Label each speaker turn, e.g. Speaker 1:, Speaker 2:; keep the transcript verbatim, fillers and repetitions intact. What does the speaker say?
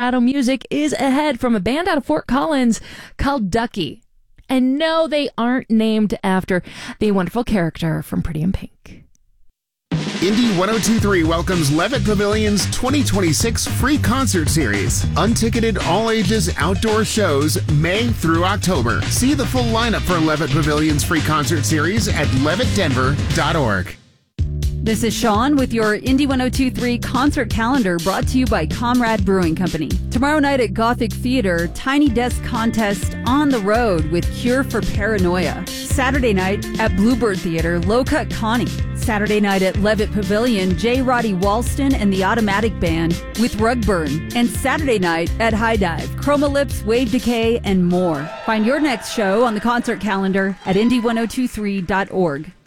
Speaker 1: Colorado music is ahead from a band out of Fort Collins called Ducky. And no, they aren't named after the wonderful character from Pretty in Pink.
Speaker 2: Indy one oh two point three welcomes Levitt Pavilion's twenty twenty-six free concert series. Unticketed all-ages outdoor shows May through October. See the full lineup for Levitt Pavilion's free concert series at levitt denver dot org.
Speaker 3: This is Sean with your Indy one oh two point three concert calendar, brought to you by Comrade Brewing Company. Tomorrow night at Gothic Theater, Tiny Desk Contest on the Road with Cure for Paranoia. Saturday night at Bluebird Theater, Low Cut Connie. Saturday night at Levitt Pavilion, J. Roddy Walston and the Automatic Band with Rugburn. And Saturday night at High Dive, Chroma Lips, Wave Decay, and more. Find your next show on the concert calendar at indy ten twenty-three dot org.